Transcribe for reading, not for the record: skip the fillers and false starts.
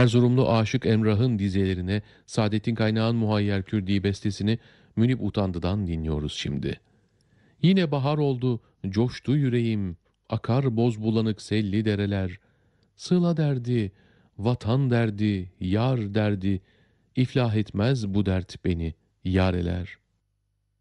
Erzurumlu Aşık Emrah'ın dizelerine Saadettin Kaynağ'ın Muhayyer Kürdi bestesini Münip Utandı'dan dinliyoruz şimdi. Yine bahar oldu, coştu yüreğim, akar boz bulanık selli dereler. Sıla derdi, vatan derdi, yar derdi, iflah etmez bu dert beni, yareler.